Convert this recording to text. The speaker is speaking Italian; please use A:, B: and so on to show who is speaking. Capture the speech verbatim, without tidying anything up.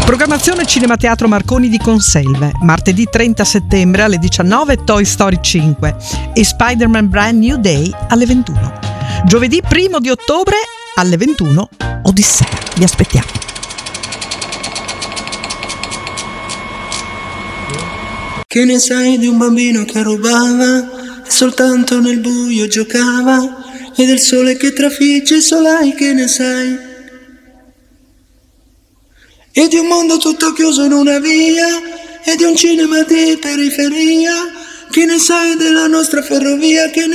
A: Programmazione Cinema Teatro Marconi di Conselve. Martedì trenta settembre alle diciannove Toy Story cinque e Spider-Man Brand New Day alle ventuno. Giovedì primo di ottobre alle ventuno Odissea. Vi aspettiamo.
B: Che ne sai di un bambino che rubava e soltanto nel buio giocava, e del sole che trafigge i solai, che ne sai? E di un mondo tutto chiuso in una via, e di un cinema di periferia, che ne sai della nostra ferrovia, che ne